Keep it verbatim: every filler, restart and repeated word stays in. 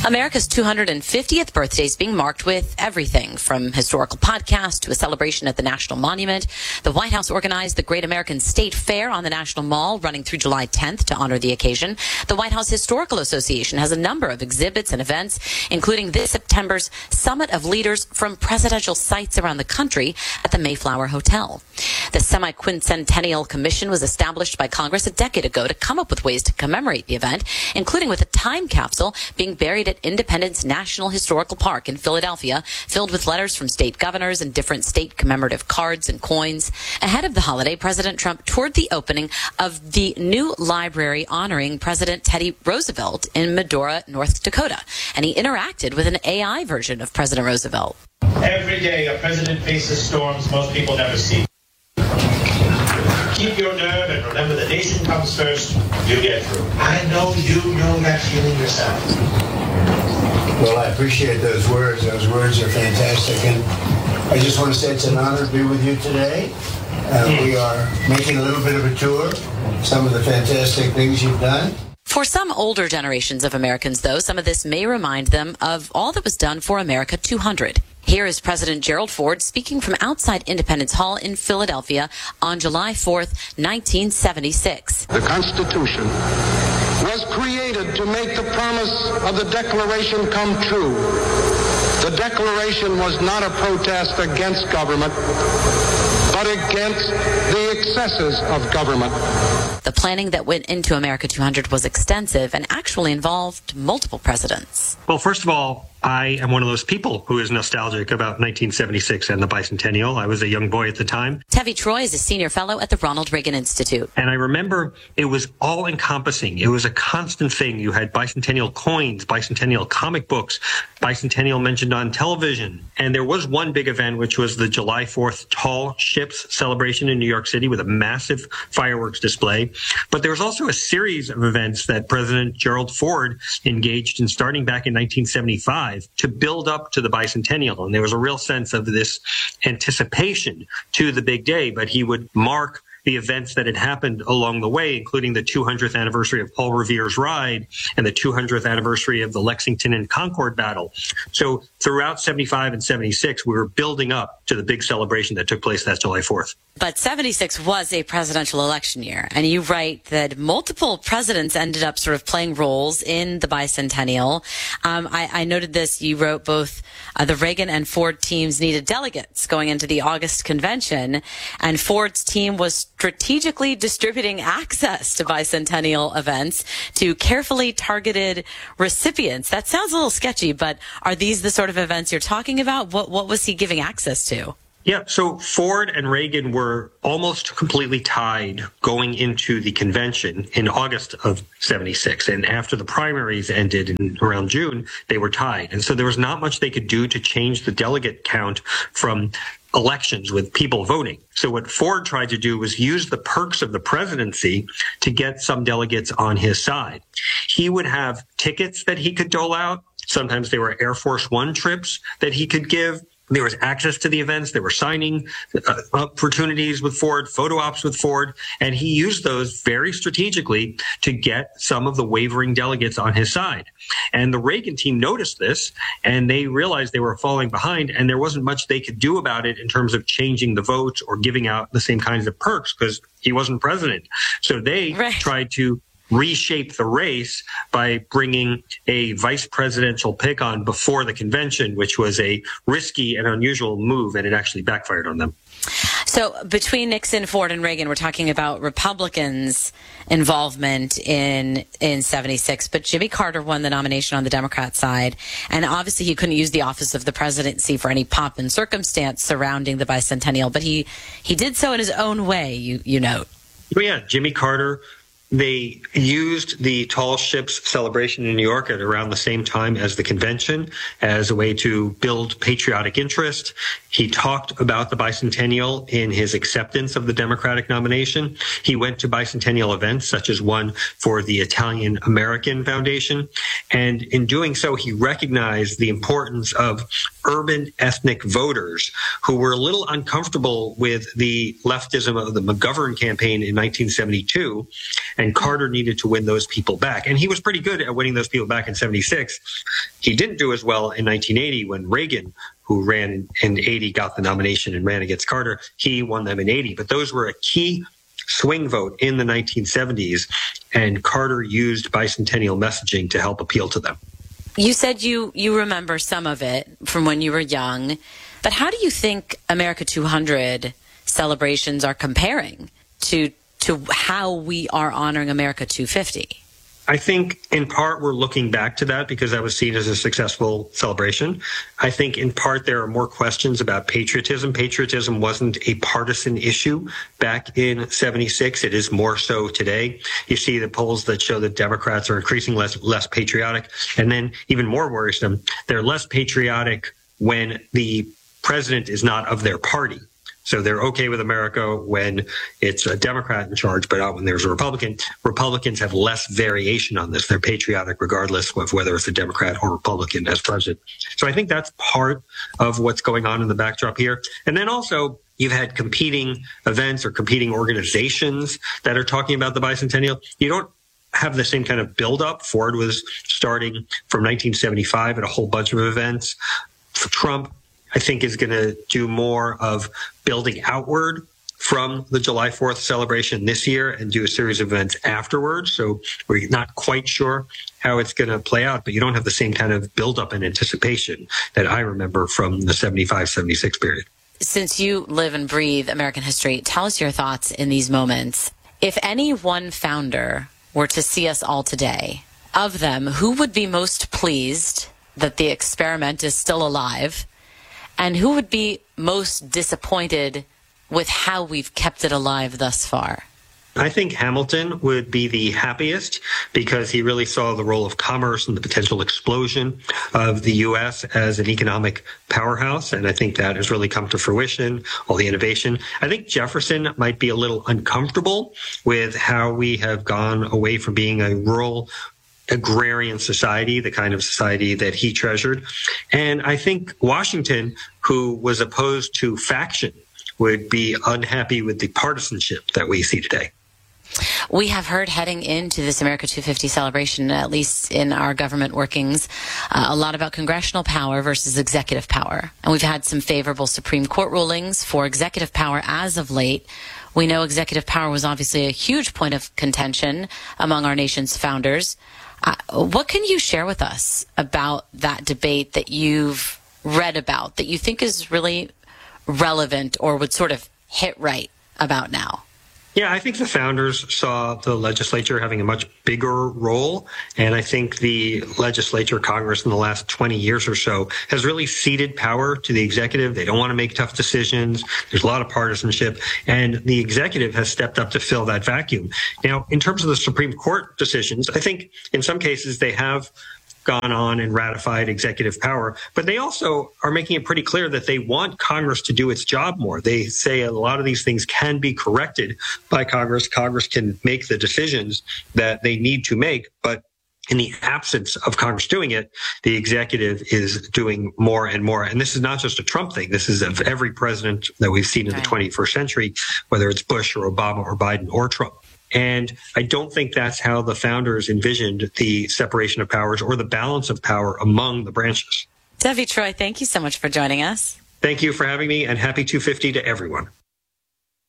America's two hundred fiftieth birthday is being marked with everything from historical podcasts to a celebration at the National Monument. The White House organized the Great American State Fair on the National Mall running through July tenth to honor the occasion. The White House Historical Association has a number of exhibits and events, including this September's Summit of Leaders from Presidential Sites around the country at the Mayflower Hotel. The Semi-Quincentennial Commission was established by Congress a decade ago to come up with ways to commemorate the event, including with a time capsule being buried at Independence National Historical Park in Philadelphia, filled with letters from state governors and different state commemorative cards and coins. Ahead of the holiday, President Trump toured the opening of the new library honoring President Teddy Roosevelt in Medora, North Dakota, and he interacted with an A I version of President Roosevelt. Every day a president faces storms most people never see. Keep your nerve and remember the nation comes first. You get through. I know you know that feeling yourself. Well, I appreciate those words. Those words are fantastic. And I just want to say it's an honor to be with you today. Uh, we are making a little bit of a tour, some of the fantastic things you've done. For some older generations of Americans, though, some of this may remind them of all that was done for America two hundred. Here is President Gerald Ford speaking from outside Independence Hall in Philadelphia on July fourth, nineteen seventy-six. The Constitution was created to make the promise of the Declaration come true. The Declaration was not a protest against government, but against the excesses of government. The planning that went into America two hundred was extensive and actually involved multiple presidents. Well, first of all, I am one of those people who is nostalgic about nineteen seventy-six and the bicentennial. I was a young boy at the time. Tevi Troy is a senior fellow at the Ronald Reagan Institute. And I remember it was all encompassing. It was a constant thing. You had bicentennial coins, bicentennial comic books, bicentennial mentioned on television. And there was one big event, which was the July fourth Tall Ships celebration in New York City with a massive fireworks display. But there was also a series of events that President Gerald Ford engaged in starting back in nineteen seventy-five to build up to the bicentennial. And there was a real sense of this anticipation to the big day, but he would mark the events that had happened along the way, including the two hundredth anniversary of Paul Revere's ride and the two hundredth anniversary of the Lexington and Concord battle. So throughout seventy-five and seventy-six, we were building up to the big celebration that took place that July fourth. But seventy-six was a presidential election year, and you write that multiple presidents ended up sort of playing roles in the bicentennial. Um, I, I noted this. You wrote both uh, the Reagan and Ford teams needed delegates going into the August convention, and Ford's team was strategically distributing access to bicentennial events to carefully targeted recipients. That sounds a little sketchy, but are these the sort of events you're talking about? What, what was he giving access to? Yeah, so Ford and Reagan were almost completely tied going into the convention in August of seventy-six. And after the primaries ended in around June, they were tied. And so there was not much they could do to change the delegate count from elections with people voting. So what Ford tried to do was use the perks of the presidency to get some delegates on his side. He would have tickets that he could dole out. Sometimes they were Air Force One trips that he could give. There was access to the events. There were signing uh, opportunities with Ford, photo ops with Ford, and he used those very strategically to get some of the wavering delegates on his side. And the Reagan team noticed this, and they realized they were falling behind, and there wasn't much they could do about it in terms of changing the votes or giving out the same kinds of perks because he wasn't president. So they right. tried to reshape the race by bringing a vice presidential pick on before the convention, which was a risky and unusual move, and it actually backfired on them. So between Nixon, Ford, and Reagan, we're talking about Republicans' involvement in in seventy-six, but Jimmy Carter won the nomination on the Democrat side, and obviously he couldn't use the office of the presidency for any pomp and circumstance surrounding the bicentennial, but he, he did so in his own way, you, you note. Oh, yeah, Jimmy Carter. They used the Tall Ships celebration in New York at around the same time as the convention as a way to build patriotic interest. He talked about the bicentennial in his acceptance of the Democratic nomination. He went to bicentennial events, such as one for the Italian American Foundation. And in doing so, he recognized the importance of urban ethnic voters who were a little uncomfortable with the leftism of the McGovern campaign in nineteen seventy-two. and Carter needed to win those people back. And he was pretty good at winning those people back in seventy-six. He didn't do as well in nineteen eighty when Reagan, who ran in eighty, got the nomination and ran against Carter. He won them in eighty. But those were a key swing vote in the nineteen seventies, and Carter used bicentennial messaging to help appeal to them. You said you, you remember some of it from when you were young, but how do you think America two hundred celebrations are comparing to to how we are honoring America two fifty? I think in part we're looking back to that because that was seen as a successful celebration. I think in part there are more questions about patriotism. Patriotism wasn't a partisan issue back in seventy-six. It is more so today. You see the polls that show that Democrats are increasingly less, less patriotic. And then even more worrisome, they're less patriotic when the president is not of their party. So they're okay with America when it's a Democrat in charge, but not when there's a Republican. Republicans have less variation on this. They're patriotic regardless of whether it's a Democrat or Republican as president. So I think that's part of what's going on in the backdrop here. And then also you've had competing events or competing organizations that are talking about the bicentennial. You don't have the same kind of buildup. Ford was starting from nineteen seventy-five at a whole bunch of events. For Trump, I think is going to do more of building outward from the July fourth celebration this year and do a series of events afterwards. So we're not quite sure how it's going to play out, but you don't have the same kind of buildup and anticipation that I remember from the seventy-five seventy-six period. Since you live and breathe American history, tell us your thoughts in these moments. If any one founder were to see us all today, of them, who would be most pleased that the experiment is still alive? And who would be most disappointed with how we've kept it alive thus far? I think Hamilton would be the happiest because he really saw the role of commerce and the potential explosion of the U S as an economic powerhouse. And I think that has really come to fruition, all the innovation. I think Jefferson might be a little uncomfortable with how we have gone away from being a rural agrarian society, the kind of society that he treasured. And I think Washington, who was opposed to faction, would be unhappy with the partisanship that we see today. We have heard heading into this America two fifty celebration, at least in our government workings, uh, a lot about congressional power versus executive power. And we've had some favorable Supreme Court rulings for executive power as of late. We know executive power was obviously a huge point of contention among our nation's founders. Uh, what can you share with us about that debate that you've read about that you think is really relevant or would sort of hit right about now? Yeah, I think the founders saw the legislature having a much bigger role. And I think the legislature, Congress in the last twenty years or so has really ceded power to the executive. They don't want to make tough decisions. There's a lot of partisanship. And the executive has stepped up to fill that vacuum. Now, in terms of the Supreme Court decisions, I think in some cases they have gone on and ratified executive power, but they also are making it pretty clear that they want Congress to do its job more. They say a lot of these things can be corrected by Congress. Congress can make the decisions that they need to make, but in the absence of Congress doing it, the executive is doing more and more. And this is not just a Trump thing. This is of every president that we've seen in the twenty-first century, whether it's Bush or Obama or Biden or Trump. And I don't think that's how the founders envisioned the separation of powers or the balance of power among the branches. Debbie Troy, thank you so much for joining us. Thank you for having me, and happy two fifty to everyone.